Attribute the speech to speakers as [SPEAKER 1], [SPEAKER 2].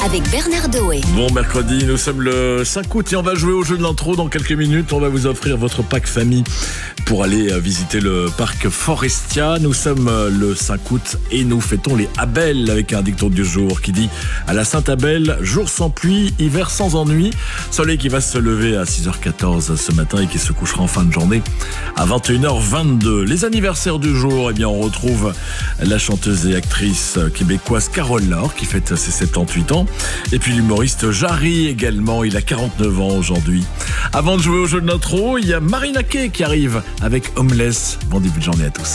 [SPEAKER 1] avec Bernard Doé.
[SPEAKER 2] Bon mercredi, nous sommes le 5 août et on va jouer au jeu de l'intro dans quelques minutes. On va vous offrir votre pack famille pour aller visiter le parc Forestia. Nous sommes le 5 août et nous fêtons les Abel avec un dicton du jour qui dit: à la Sainte-Abel, jour sans pluie, hiver sans ennui. Soleil qui va se lever à 6h14 ce matin et qui se couchera en fin de journée à 21h22. Les anniversaires du jour, eh bien on retrouve la chanteuse et actrice québécoise Carole Laure qui fête ses 78 ans. Et puis l'humoriste Jarry également, il a 49 ans aujourd'hui. Avant de jouer au jeu de l'intro, il y a Marina Kaye qui arrive avec Homeless. Bon début de journée à tous.